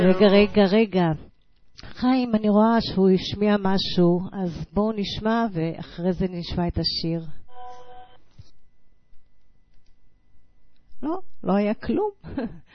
רגע. חיים, אני רואה שהוא השמיע משהו, אז בואו נשמע ואחרי זה נשמע את השיר. לא היה כלום.